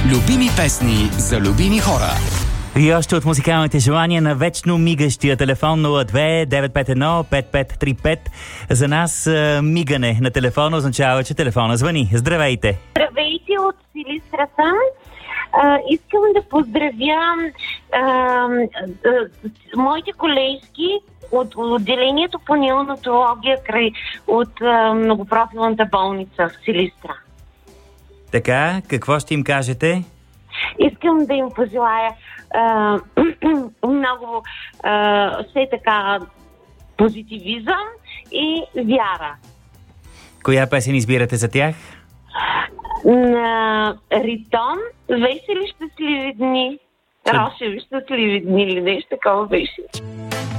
Любими песни за любими хора. И още от музикалните желания на вечно мигащия телефон 02-951-5535. За нас мигане на телефона означава, че телефона звъни. Здравейте! Здравейте от Силистрата. Искам да поздравя моите колежки от отделението по неонатология от многопрофилната болница в Силистра. Така, какво ще им кажете? Искам да им пожелая много все така позитивизъм и вяра. Коя песен избирате за тях? На Ритон, весели щастливи дни, Рошеви щастливи дни или нещо такова беше.